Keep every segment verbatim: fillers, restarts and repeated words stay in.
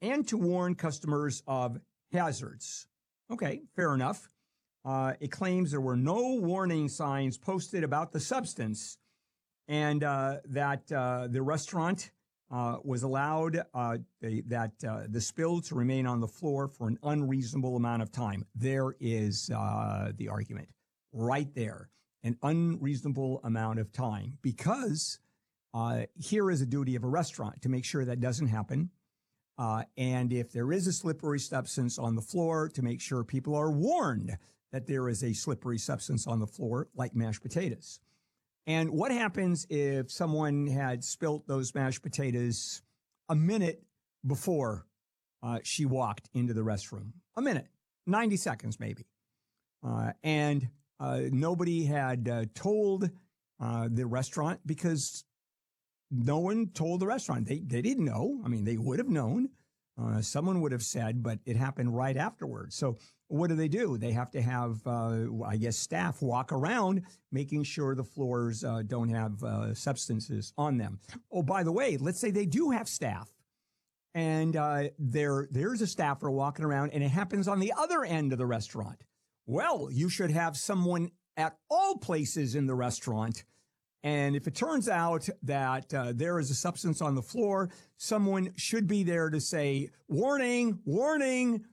and to warn customers of hazards. Okay, fair enough. Uh, it claims there were no warning signs posted about the substance and uh, that uh, the restaurant uh, was allowed uh, they, that uh, the spill to remain on the floor for an unreasonable amount of time. There is uh, the argument right there, an unreasonable amount of time, because uh, here is a duty of a restaurant to make sure that doesn't happen. Uh, and if there is a slippery substance on the floor, to make sure people are warned that there is a slippery substance on the floor, like mashed potatoes. And what happens if someone had spilt those mashed potatoes a minute before uh, she walked into the restroom? A minute, ninety seconds maybe. Uh, and uh, nobody had uh, told uh, the restaurant, because no one told the restaurant. They they didn't know. I mean, they would have known. Uh, someone would have said, but it happened right afterwards. So what do they do? They have to have, uh, I guess, staff walk around making sure the floors uh, don't have uh, substances on them. Oh, by the way, let's say they do have staff, and uh, there there's a staffer walking around, and it happens on the other end of the restaurant. Well, you should have someone at all places in the restaurant. And if it turns out that uh, there is a substance on the floor, someone should be there to say, warning, warning,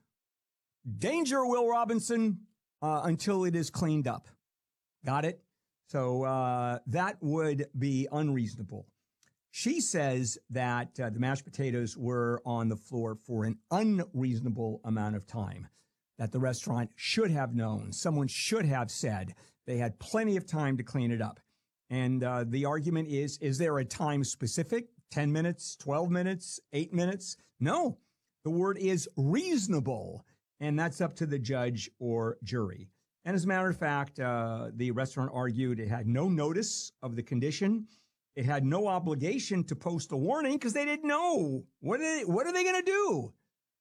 danger, Will Robinson, uh, until it is cleaned up. Got it? So uh, that would be unreasonable. She says that uh, the mashed potatoes were on the floor for an unreasonable amount of time, that the restaurant should have known. Someone should have said they had plenty of time to clean it up. And uh, the argument is, is there a time specific? ten minutes, twelve minutes, eight minutes? No, the word is reasonable. And that's up to the judge or jury. And as a matter of fact, uh, the restaurant argued it had no notice of the condition. It had no obligation to post a warning because they didn't know. What are they, what are they going to do?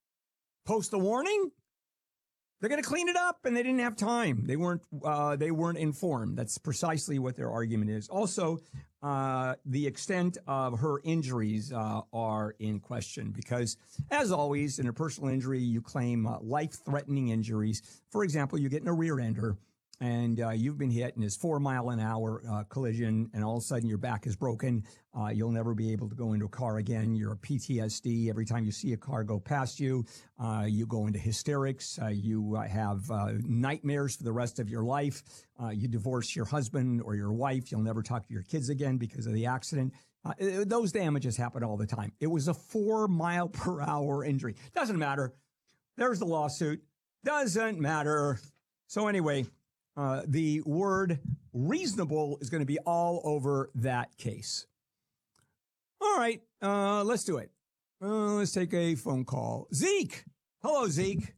Post a warning? They're going to clean it up, and they didn't have time. They weren't, uh, they weren't informed. That's precisely what their argument is. Also, uh, the extent of her injuries, uh, are in question because, as always, in a personal injury, you claim uh, life-threatening injuries. For example, you get in a rear ender, and uh, you've been hit in this four mile an hour uh, collision, and all of a sudden your back is broken. Uh, you'll never be able to go into a car again. You're a P T S D. Every time you see a car go past you, uh, you go into hysterics. Uh, you uh, have uh, nightmares for the rest of your life. Uh, you divorce your husband or your wife. You'll never talk to your kids again because of the accident. Uh, it, those damages happen all the time. It was a four mile per hour injury. Doesn't matter. There's the lawsuit. Doesn't matter. So anyway, Uh, the word reasonable is going to be all over that case. All right, uh, let's do it. Uh, let's take a phone call. Zeke. Hello, Zeke.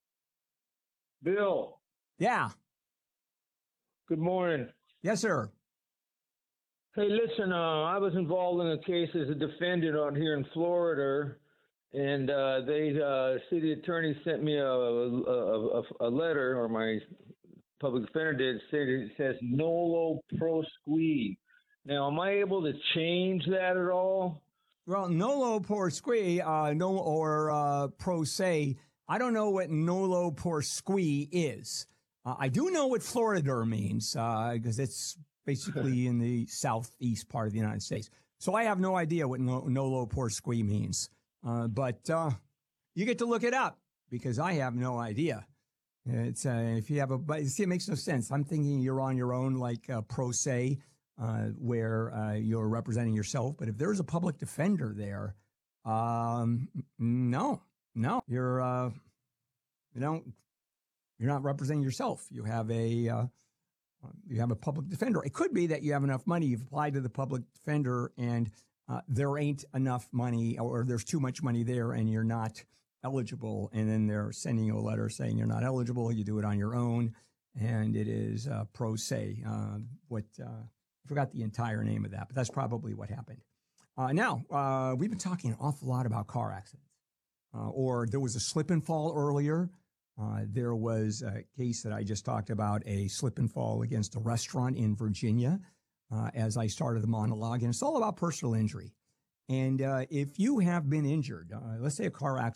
Bill. Yeah. Good morning. Yes, sir. Hey, listen, uh, I was involved in a case as a defendant out here in Florida, and uh, they, uh, city attorney sent me a, a, a, a letter, or my public defender did, say it says nolo prosequi. Now, am I able to change that at all? Well, nolo prosequi, uh, no, or uh, pro se. I don't know what nolo prosequi is. Uh, I do know what Florida means because uh, it's basically in the southeast part of the United States. So I have no idea what no, nolo prosequi means. Uh, but uh, you get to look it up because I have no idea. It's uh, if you have a, but see, it makes no sense. I'm thinking you're on your own, like uh, pro se, uh, where uh, you're representing yourself. But if there's a public defender there, um, no, no, you're, uh, you don't, you're not representing yourself. You have a, uh, you have a public defender. It could be that you have enough money. You've applied to the public defender, and uh, there ain't enough money, or there's too much money there, and you're not eligible, and then they're sending you a letter saying you're not eligible. You do it on your own, and it is uh, pro se. Uh, what uh, I forgot the entire name of that, but that's probably what happened. Uh, now uh, we've been talking an awful lot about car accidents, uh, or there was a slip and fall earlier. Uh, there was a case that I just talked about, a slip and fall against a restaurant in Virginia. Uh, as I started the monologue, and it's all about personal injury. And uh, if you have been injured, uh, let's say a car accident.